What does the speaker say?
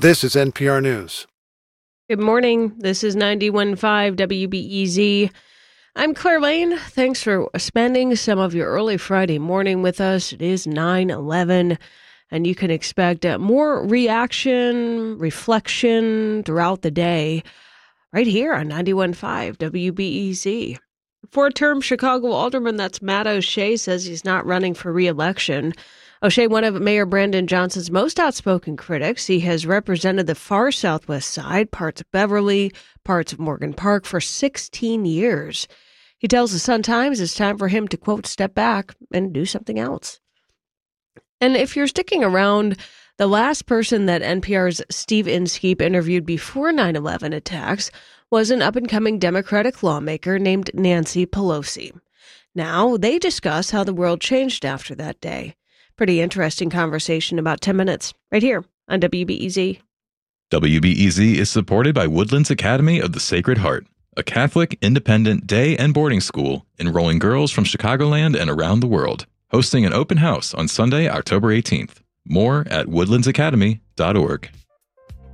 This is NPR News. Good morning. This is 91.5 WBEZ. I'm Claire Lane. Thanks for spending some of your early Friday morning with us. It is 9/11, and you can expect more reaction, reflection throughout the day right here on 91.5 WBEZ. Four-term Chicago alderman, that's Matt O'Shea, says he's not running for re-election. O'Shea, one of Mayor Brandon Johnson's most outspoken critics, he has represented the far southwest side, parts of Beverly, parts of Morgan Park for 16 years. He tells the Sun-Times it's time for him to, quote, step back and do something else. And if you're sticking around, the last person that NPR's Steve Inskeep interviewed before 9/11 attacks was an up-and-coming Democratic lawmaker named Nancy Pelosi. Now, they discuss how the world changed after that day. Pretty interesting conversation, about 10 minutes, right here on WBEZ. WBEZ is supported by Woodlands Academy of the Sacred Heart, a Catholic independent day and boarding school enrolling girls from Chicagoland and around the world, hosting an open house on Sunday, October 18th. More at woodlandsacademy.org.